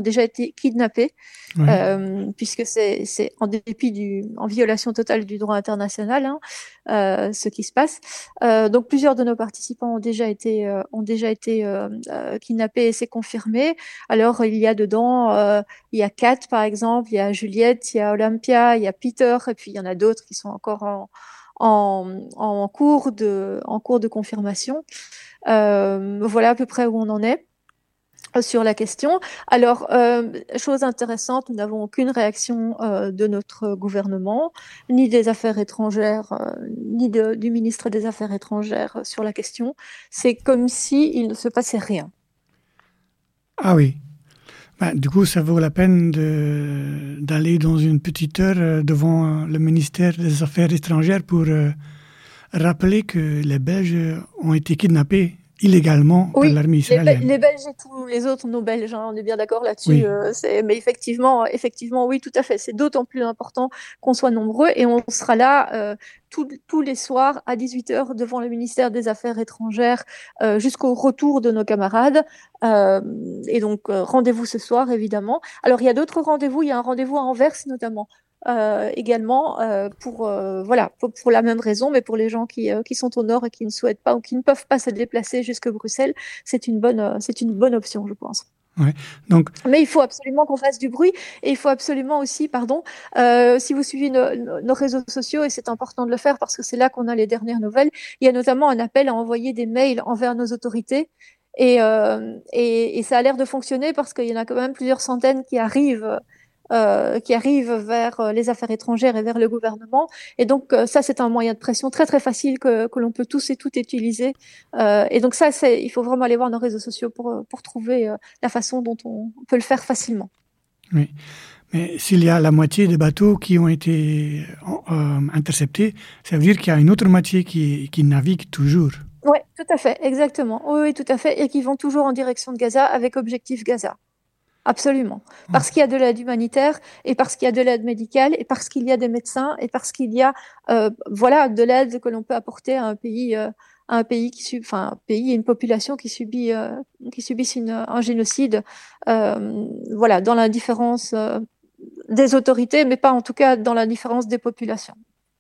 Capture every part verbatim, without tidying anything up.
ont déjà été kidnappés, Oui. euh, puisque c'est, c'est en dépit du, en violation totale du droit international, hein, euh, ce qui se passe. Euh, donc plusieurs de nos participants ont déjà été, euh, ont déjà été euh, euh, kidnappés et c'est confirmé. Alors il y a dedans, euh, il y a Kat par exemple, il y a Juliette, il y a Olympia, il y a Peter, et puis il y en a d'autres qui sont encore en en, en cours de en cours de confirmation. Euh, voilà à peu près où on en est sur la question. Alors, euh, chose intéressante, nous n'avons aucune réaction euh, de notre gouvernement, ni des Affaires étrangères, euh, ni de, du ministre des Affaires étrangères sur la question. C'est comme si il ne se passait rien. Ah oui. Ben, du coup, ça vaut la peine de, d'aller dans une petite heure euh, devant le ministère des Affaires étrangères pour euh, rappeler que les Belges ont été kidnappés illégalement par Oui, l'armée les, Be- israélienne. les Belges et tous les autres, nos Belges, hein, on est bien d'accord là-dessus. Oui. Euh, c'est, mais effectivement, effectivement, oui, tout à fait. C'est d'autant plus important qu'on soit nombreux et on sera là euh, tous tous les soirs à dix-huit heures devant le ministère des Affaires étrangères euh, jusqu'au retour de nos camarades. Euh, et donc, euh, rendez-vous ce soir, évidemment. Alors, il y a d'autres rendez-vous. Il y a un rendez-vous à Anvers, notamment. Euh, également euh, pour euh, voilà pour, pour la même raison, mais pour les gens qui, euh, qui sont au nord et qui ne souhaitent pas ou qui ne peuvent pas se déplacer jusque Bruxelles, c'est une bonne, euh, c'est une bonne option, je pense. Ouais. Donc, Mais il faut absolument qu'on fasse du bruit et il faut absolument aussi, pardon, euh, si vous suivez nos, nos, nos réseaux sociaux, et c'est important de le faire parce que c'est là qu'on a les dernières nouvelles, il y a notamment un appel à envoyer des mails envers nos autorités. Et, euh, et, et ça a l'air de fonctionner parce qu'il y en a quand même plusieurs centaines qui arrivent euh, qui arrivent vers les affaires étrangères et vers le gouvernement. Et donc, euh, ça, c'est un moyen de pression très, très facile que, que l'on peut tous et toutes utiliser. Euh, et donc, ça, c'est, il faut vraiment aller voir nos réseaux sociaux pour, pour trouver euh, la façon dont on peut le faire facilement. oui. Mais s'il y a la moitié des bateaux qui ont été euh, interceptés, ça veut dire qu'il y a une autre moitié qui, qui navigue toujours. Oui, tout à fait, exactement. Oui, oui, tout à fait. Et qui vont toujours en direction de Gaza avec objectif Gaza. Absolument. Parce Okay. qu'il y a de l'aide humanitaire et parce qu'il y a de l'aide médicale et parce qu'il y a des médecins et parce qu'il y a euh, voilà de l'aide que l'on peut apporter à un pays euh, à un pays qui subit enfin un pays et une population qui subit euh, qui subissent une, un génocide euh, voilà dans l'indifférence euh, des autorités mais pas en tout cas dans l'indifférence des populations.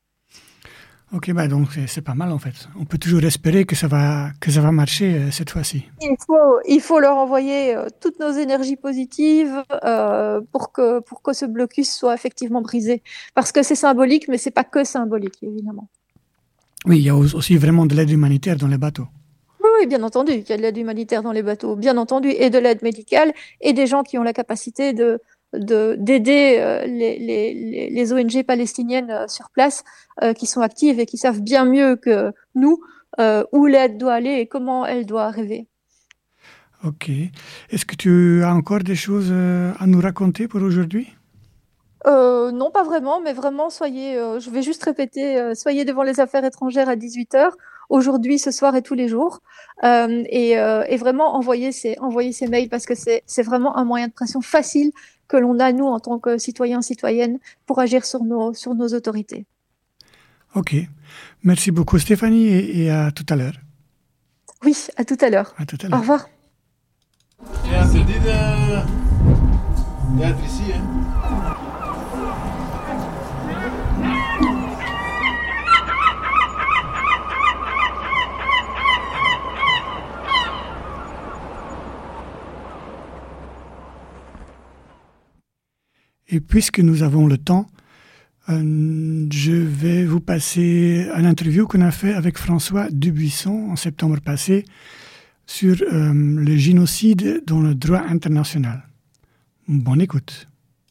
Ok, bah donc c'est, c'est pas mal en fait. On peut toujours espérer que ça va, que ça va marcher euh, cette fois-ci. Il faut, il faut leur envoyer euh, toutes nos énergies positives euh, pour que pour que ce blocus soit effectivement brisé. Parce que c'est symbolique, mais c'est pas que symbolique, évidemment. Oui, il y a aussi vraiment de l'aide humanitaire dans les bateaux. Oui, oui, bien entendu, il y a de l'aide humanitaire dans les bateaux, bien entendu, et de l'aide médicale, et des gens qui ont la capacité de, de d'aider euh, les, les, les O N G palestiniennes euh, sur place, euh, qui sont actives et qui savent bien mieux que nous euh, où l'aide doit aller et comment elle doit arriver. Ok. Est-ce que tu as encore des choses euh, à nous raconter pour aujourd'hui? Euh, non, pas vraiment, mais vraiment, soyez, euh, je vais juste répéter, euh, soyez devant les affaires étrangères à dix-huit heures, aujourd'hui, ce soir et tous les jours. Euh, et, euh, et vraiment, envoyez ces, envoyez ces mails parce que c'est, c'est vraiment un moyen de pression facile que l'on a, nous, en tant que citoyens, citoyennes, pour agir sur nos, sur nos autorités. Ok. Merci beaucoup Stéphanie et, et à tout à l'heure. Oui, à tout à l'heure. À tout à Au l'heure. revoir. J'ai interdit de... d'être ici, hein. Et puisque nous avons le temps, euh, je vais vous passer une interview qu'on a fait avec François Dubuisson en septembre passé sur euh, le génocide dans le droit international. Bonne écoute.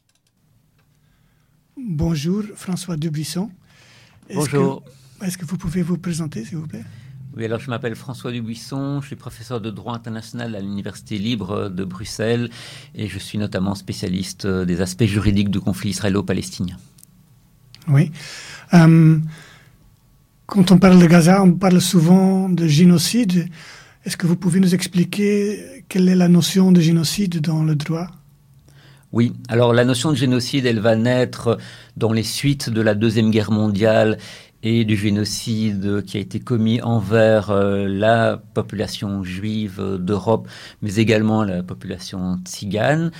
Bonjour François Dubuisson. Est-ce Bonjour. Que, est-ce que vous pouvez vous présenter, s'il vous plaît? Oui, alors je m'appelle François Dubuisson, je suis professeur de droit international à l'Université libre de Bruxelles et je suis notamment spécialiste des aspects juridiques du conflit israélo-palestinien. Oui. Euh, quand on parle de Gaza, on parle souvent de génocide. Est-ce que vous pouvez nous expliquer quelle est la notion de génocide dans le droit? Oui, alors la notion de génocide, elle va naître dans les suites de la Deuxième Guerre mondiale et du génocide qui a été commis envers euh, la population juive d'Europe, mais également la population tzigane.